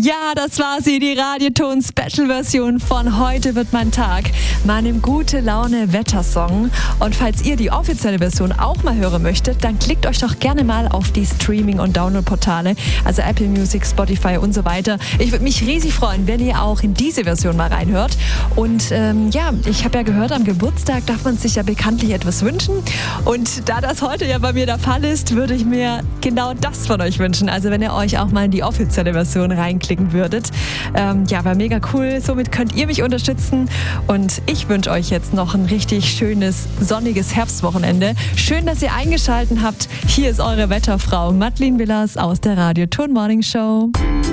Ja, das war sie, die Radioton-Special-Version von Heute wird mein Tag, meinem Gute-Laune-Wettersong. Und falls ihr die offizielle Version auch mal hören möchtet, dann klickt euch doch gerne mal auf die Streaming- und Download-Portale, also Apple Music, Spotify und so weiter. Ich würde mich riesig freuen, wenn ihr auch in diese Version mal reinhört. Und ich habe ja gehört, am Geburtstag darf man sich ja bekanntlich etwas wünschen. Und da das heute ja bei mir der Fall ist, würde ich mir genau das von euch wünschen. Also wenn ihr euch auch mal in die offizielle Version reinklicken würdet. War mega cool. Somit könnt ihr mich unterstützen. Und ich wünsche euch jetzt noch ein richtig schönes, sonniges Herbstwochenende. Schön, dass ihr eingeschaltet habt. Hier ist eure Wetterfrau Madeleine Willers aus der Radioton Morning Show.